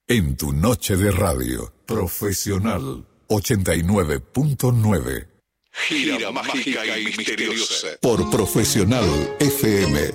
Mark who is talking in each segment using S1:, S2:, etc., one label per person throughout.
S1: En tu noche de radio, Profesional 89.9.
S2: Gira mágica y misteriosa.
S1: Por Profesional FM.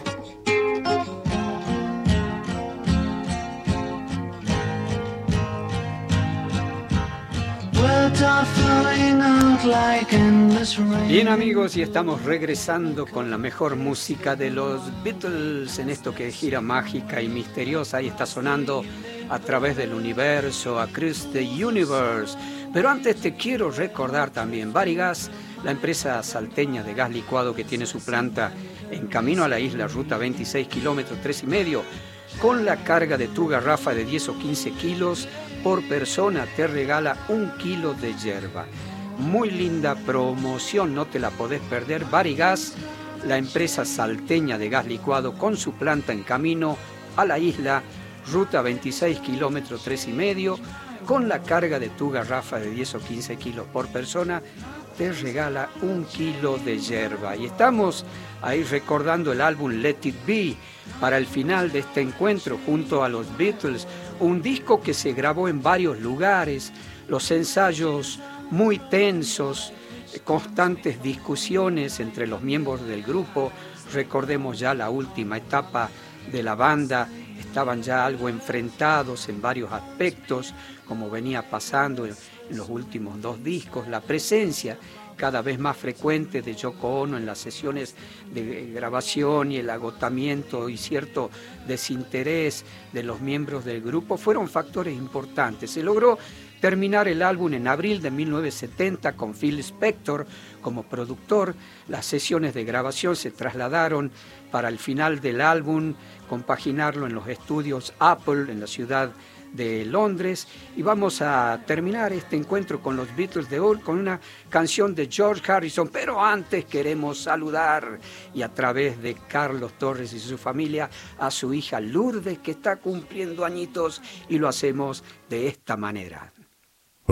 S3: Bien, amigos, y estamos regresando con la mejor música de los Beatles en esto que es Gira Mágica y Misteriosa. Ahí está sonando A Través del Universo, Across the Universe. Pero antes te quiero recordar también Barigas, la empresa salteña de gas licuado que tiene su planta en camino a la isla, ruta 26 kilómetros, 3,5, con la carga de tu garrafa de 10 o 15 kilos por persona, te regala 1 kilo de yerba. Muy linda promoción, no te la podés perder. Barigas, la empresa salteña de gas licuado con su planta en camino a la isla, ruta 26 kilómetros, 3,5, con la carga de tu garrafa de 10 o 15 kilos por persona, te regala 1 kilo de yerba. Y estamos ahí recordando el álbum Let It Be para el final de este encuentro junto a los Beatles, un disco que se grabó en varios lugares, los ensayos muy tensos, constantes discusiones entre los miembros del grupo. Recordemos ya la última etapa de la banda, estaban ya algo enfrentados en varios aspectos, como venía pasando en los últimos 2 discos, la presencia cada vez más frecuente de Yoko Ono en las sesiones de grabación y el agotamiento y cierto desinterés de los miembros del grupo fueron factores importantes. Se logró terminar el álbum en abril de 1970 con Phil Spector como productor. Las sesiones de grabación se trasladaron para el final del álbum, compaginarlo en los estudios Apple en la ciudad de Londres, y vamos a terminar este encuentro con los Beatles de hoy con una canción de George Harrison. Pero antes queremos saludar, y a través de Carlos Torres y su familia, a su hija Lourdes, que está cumpliendo añitos, y lo hacemos de esta manera.